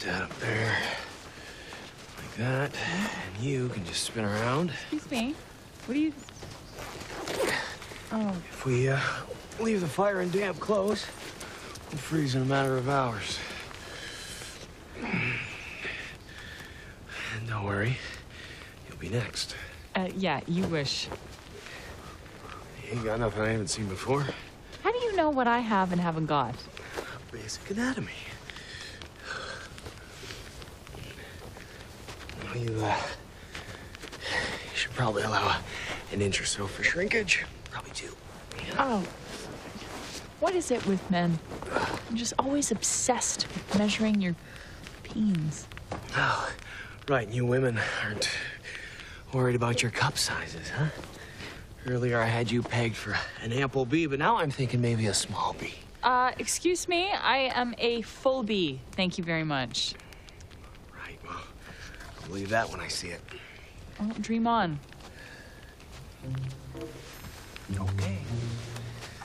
that up there. Like that. And you can just spin around. Excuse me. What do you... Oh. If we leave the fire in damp clothes, we'll freeze in a matter of hours. And don't worry, you'll be next. Yeah, you wish. You ain't got nothing I haven't seen before. How do you know what I have and haven't got? Basic anatomy. Well, you should probably allow an inch or so for shrinkage. Probably two. Oh. What is it with men? I'm just always obsessed with measuring your peens. Oh, right. You women aren't worried about your cup sizes, huh? Earlier, I had you pegged for an ample B, but now I'm thinking maybe a small B. Excuse me? I am a full B. Thank you very much. Right, well, I'll believe that when I see it. Oh, dream on. Okay.